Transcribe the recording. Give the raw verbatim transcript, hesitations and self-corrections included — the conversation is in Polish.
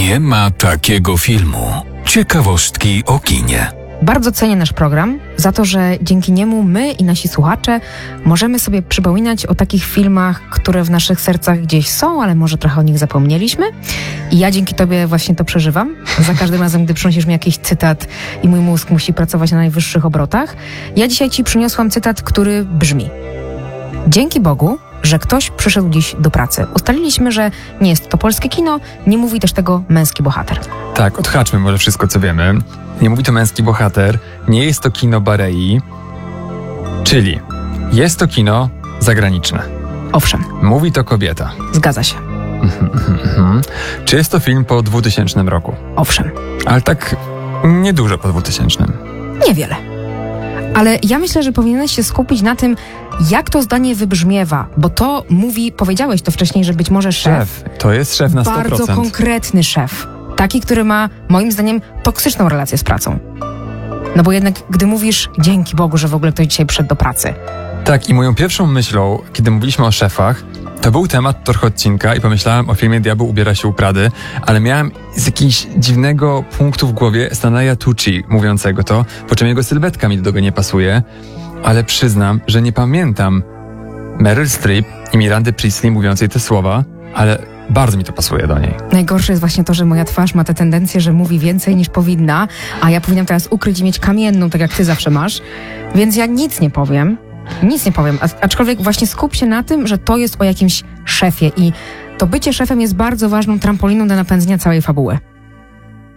Nie ma takiego filmu. Ciekawostki o kinie. Bardzo cenię nasz program za to, że dzięki niemu my i nasi słuchacze możemy sobie przypominać o takich filmach, które w naszych sercach gdzieś są, ale może trochę o nich zapomnieliśmy. I ja dzięki tobie właśnie to przeżywam. Za każdym razem, gdy przynosisz mi jakiś cytat i mój mózg musi pracować na najwyższych obrotach. Ja dzisiaj ci przyniosłam cytat, który brzmi: dzięki Bogu, że ktoś przyszedł dziś do pracy. Ustaliliśmy, że nie jest to polskie kino, nie mówi też tego męski bohater. Tak, odhaczmy może wszystko, co wiemy. Nie mówi to męski bohater, nie jest to kino Barei, czyli jest to kino zagraniczne. Owszem. Mówi to kobieta. Zgadza się. Czy jest to film po dwutysięcznym roku? Owszem. Ale tak niedużo po dwutysięcznym. Niewiele. Ale ja myślę, że powinieneś się skupić na tym, jak to zdanie wybrzmiewa, bo to mówi, powiedziałeś to wcześniej, że być może szef. Szef. To jest szef na sto procent. Bardzo konkretny szef. Taki, który ma, moim zdaniem, toksyczną relację z pracą. No bo jednak, gdy mówisz, dzięki Bogu, że w ogóle ktoś dzisiaj przyszedł do pracy. Tak, i moją pierwszą myślą, kiedy mówiliśmy o szefach, to był temat trochę odcinka i pomyślałem o filmie Diabeł ubiera się u Prady, ale miałem z jakiegoś dziwnego punktu w głowie Stanleya Tucci mówiącego to, po czym jego sylwetka mi do tego nie pasuje, ale przyznam, że nie pamiętam Meryl Streep i Mirandy Priestley mówiącej te słowa, ale bardzo mi to pasuje do niej. Najgorsze jest właśnie to, że moja twarz ma tę tendencję, że mówi więcej niż powinna, a ja powinnam teraz ukryć i mieć kamienną, tak jak ty zawsze masz, więc ja nic nie powiem. Nic nie powiem, aczkolwiek właśnie skup się na tym, że to jest o jakimś szefie i to bycie szefem jest bardzo ważną trampoliną do napędzenia całej fabuły.